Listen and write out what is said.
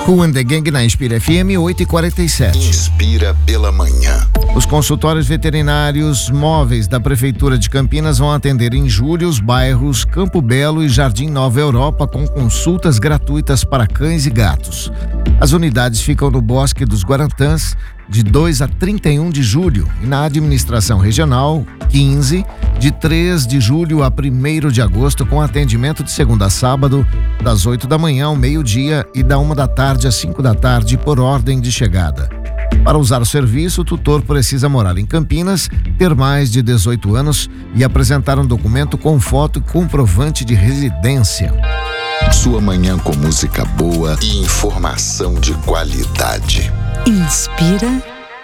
Kool and the Gang na Inspira FM 8h47. Inspira pela manhã. Os consultórios veterinários móveis da Prefeitura de Campinas vão atender em julho os bairros Campo Belo e Jardim Nova Europa com consultas gratuitas para cães e gatos. As unidades ficam no Bosque dos Guarantãs de 2 a 31 de julho e na Administração Regional 15, de 3 de julho a 1º de agosto, com atendimento de segunda a sábado, das 8 da manhã ao meio-dia e da 1 da tarde às 5 da tarde, por ordem de chegada. Para usar o serviço, o tutor precisa morar em Campinas, ter mais de 18 anos e apresentar um documento com foto e comprovante de residência. Sua manhã com música boa e informação de qualidade. Inspira